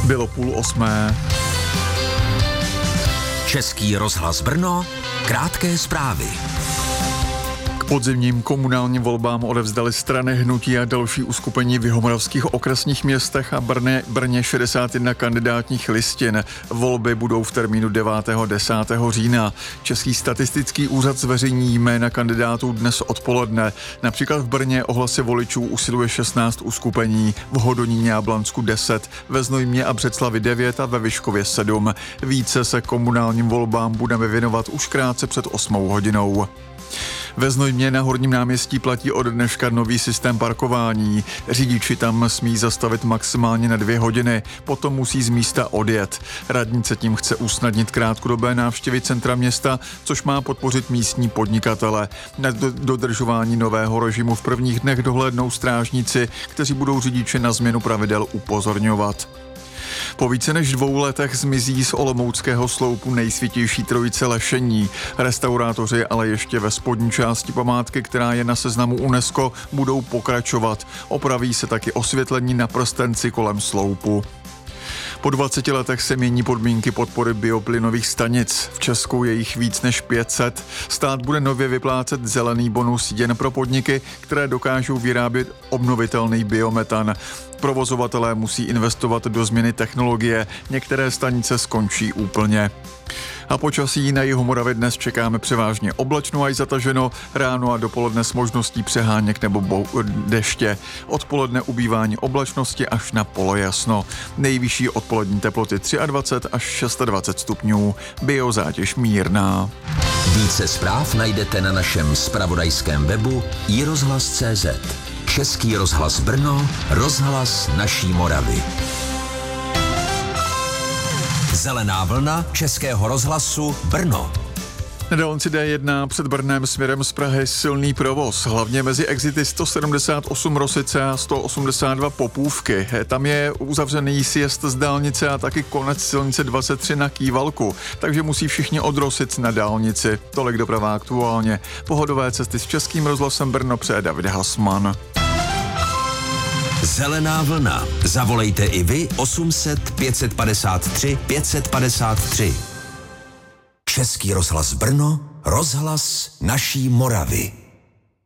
Bylo 7:30. Český rozhlas Brno, krátké zprávy. K podzimním komunálním volbám odevzdali strany, hnutí a další uskupení v jihomoravských okresních městech a Brně 61 kandidátních listin. Volby budou v termínu 9. 10. října. Český statistický úřad zveřejní jména kandidátů dnes odpoledne. Například v Brně o hlasy voličů usiluje 16 uskupení, v Hodoníně a Blansku 10, ve Znojmě a Břeclavi 9 a ve Vyškově 7. Více se komunálním volbám budeme věnovat už krátce před 8 hodinou. Ve Znojmě na Horním náměstí platí od dneška nový systém parkování. Řidiči tam smí zastavit maximálně na 2 hodiny, potom musí z místa odjet. Radnice tím chce usnadnit krátkodobé návštěvy centra města, což má podpořit místní podnikatele. Na dodržování nového režimu v prvních dnech dohlédnou strážníci, kteří budou řidiče na změnu pravidel upozorňovat. Po více než 2 letech zmizí z olomouckého sloupu nejsvětější trojice lešení. Restaurátoři ale ještě ve spodní části památky, která je na seznamu UNESCO, budou pokračovat. Opraví se taky osvětlení na prstenci kolem sloupu. Po 20 letech se mění podmínky podpory bioplynových stanic. V Česku je jich víc než 500. Stát bude nově vyplácet zelený bonus jen pro podniky, které dokážou vyrábět obnovitelný biometan. Provozovatelé musí investovat do změny technologie. Některé stanice skončí úplně. A počasí na Jihomoravě dnes čekáme převážně oblačno až zataženo, ráno a dopoledne s možností přeháněk nebo deště. Odpoledne ubývání oblačnosti až na polojasno. Nejvyšší odpolední teploty 23 až 26 stupňů. Biozátěž mírná. Více zpráv najdete na našem zpravodajském webu iRozhlas.cz. Český rozhlas Brno, rozhlas naší Moravy. Zelená vlna Českého rozhlasu Brno. Na dálnici D1 před Brnem směrem z Prahy silný provoz, hlavně mezi exity 178 Rosice a 182 Popůvky. Tam je uzavřený sjezd z dálnice a taky konec silnice 23 na Kývalku, takže musí všichni od Rosic na dálnici. Tolik doprava aktuálně. Pohodové cesty s Českým rozhlasem Brno přeje David Hasman. Zelená vlna. Zavolejte i vy 800 553 553. Český rozhlas Brno, rozhlas naší Moravy.